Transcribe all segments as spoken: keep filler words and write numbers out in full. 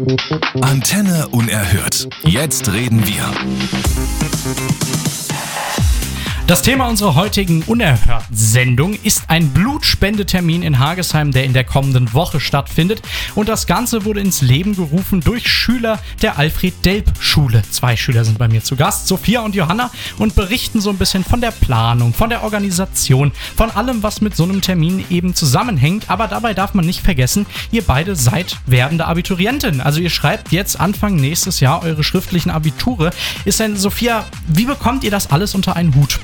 Antenne Unerhört. Jetzt reden wir. Das Thema unserer heutigen Unerhört-Sendung ist ein Blutspendetermin in Hagesheim, der in der kommenden Woche stattfindet. Und das Ganze wurde ins Leben gerufen durch Schüler der Alfred-Delp-Schule. Zwei Schüler sind bei mir zu Gast, Sophia und Johanna, und berichten so ein bisschen von der Planung, von der Organisation, von allem, was mit so einem Termin eben zusammenhängt. Aber dabei darf man nicht vergessen, ihr beide seid werdende Abiturienten. Also ihr schreibt jetzt Anfang nächstes Jahr eure schriftlichen Abiture. Ist denn, Sophia, wie bekommt ihr das alles unter einen Hut?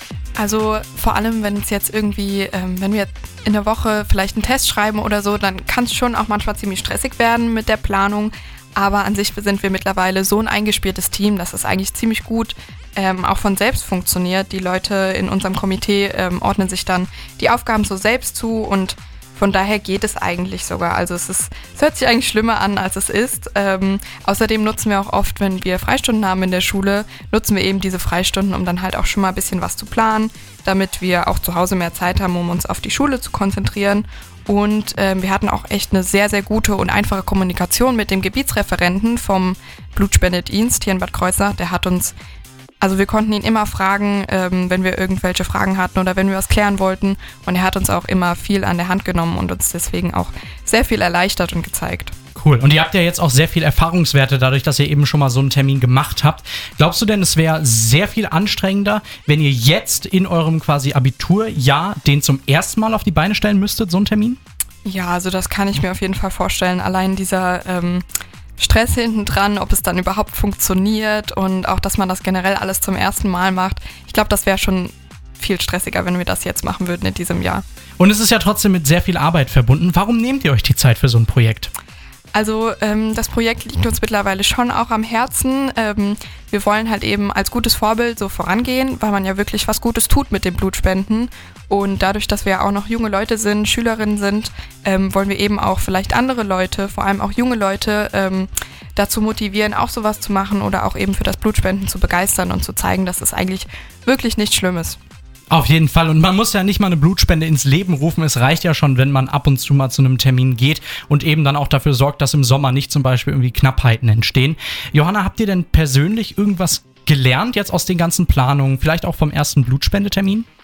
Also vor allem, wenn es jetzt irgendwie, ähm, wenn wir in der Woche vielleicht einen Test schreiben oder so, dann kann es schon auch manchmal ziemlich stressig werden mit der Planung. Aber an sich sind wir mittlerweile so ein eingespieltes Team, dass es eigentlich ziemlich gut ähm, auch von selbst funktioniert. Die Leute in unserem Komitee ähm, ordnen sich dann die Aufgaben so selbst zu und von daher geht es eigentlich sogar. Also es, ist, es hört sich eigentlich schlimmer an, als es ist. Ähm, außerdem nutzen wir auch oft, wenn wir Freistunden haben in der Schule, nutzen wir eben diese Freistunden, um dann halt auch schon mal ein bisschen was zu planen, damit wir auch zu Hause mehr Zeit haben, um uns auf die Schule zu konzentrieren. Und ähm, wir hatten auch echt eine sehr, sehr gute und einfache Kommunikation mit dem Gebietsreferenten vom Blutspendedienst hier in Bad Kreuznach. Der hat uns Also wir konnten ihn immer fragen, ähm, wenn wir irgendwelche Fragen hatten oder wenn wir was klären wollten. Und er hat uns auch immer viel an der Hand genommen und uns deswegen auch sehr viel erleichtert und gezeigt. Cool. Und ihr habt ja jetzt auch sehr viel Erfahrungswerte dadurch, dass ihr eben schon mal so einen Termin gemacht habt. Glaubst du denn, es wäre sehr viel anstrengender, wenn ihr jetzt in eurem quasi Abiturjahr den zum ersten Mal auf die Beine stellen müsstet, so einen Termin? Ja, also das kann ich mir auf jeden Fall vorstellen. Allein dieser ähm, Stress hinten dran, ob es dann überhaupt funktioniert und auch, dass man das generell alles zum ersten Mal macht. Ich glaube, das wäre schon viel stressiger, wenn wir das jetzt machen würden in diesem Jahr. Und es ist ja trotzdem mit sehr viel Arbeit verbunden. Warum nehmt ihr euch die Zeit für so ein Projekt? Also ähm, das Projekt liegt uns mittlerweile schon auch am Herzen. Ähm, wir wollen halt eben als gutes Vorbild so vorangehen, weil man ja wirklich was Gutes tut mit dem Blutspenden. Und dadurch, dass wir ja auch noch junge Leute sind, Schülerinnen sind, ähm, wollen wir eben auch vielleicht andere Leute, vor allem auch junge Leute, ähm, dazu motivieren, auch sowas zu machen oder auch eben für das Blutspenden zu begeistern und zu zeigen, dass es eigentlich wirklich nichts Schlimmes. Auf jeden Fall. Und man muss ja nicht mal eine Blutspende ins Leben rufen. Es reicht ja schon, wenn man ab und zu mal zu einem Termin geht und eben dann auch dafür sorgt, dass im Sommer nicht zum Beispiel irgendwie Knappheiten entstehen. Johanna, habt ihr denn persönlich irgendwas gelernt jetzt aus den ganzen Planungen, vielleicht auch vom ersten Blutspendetermin?